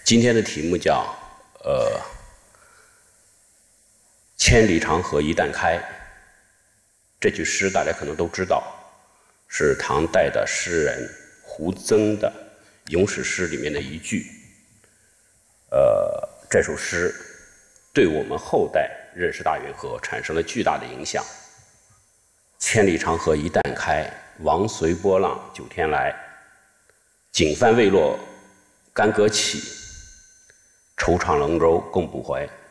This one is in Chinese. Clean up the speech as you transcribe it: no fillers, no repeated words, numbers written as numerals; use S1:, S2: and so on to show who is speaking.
S1: 今天的题目叫千里长河一旦开。这句诗大家可能都知道，是唐代的诗人胡曾的咏史诗里面的一句。这首诗对我们后代认识大运河产生了巨大的影响。千里长河一旦开，王随波浪九天来。锦帆未落干戈起，惆怅龙舟共不还。